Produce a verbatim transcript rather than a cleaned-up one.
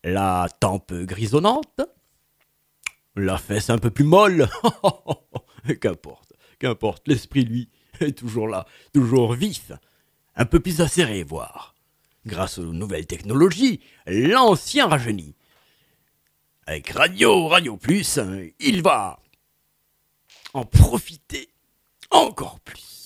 la tempe grisonnante, la fesse un peu plus molle. Qu'importe, qu'importe, l'esprit, lui, est toujours là, toujours vif, un peu plus acéré, voire. Grâce aux nouvelles technologies, l'ancien rajeunit. Avec Radio, Radio Plus, il va en profiter encore plus.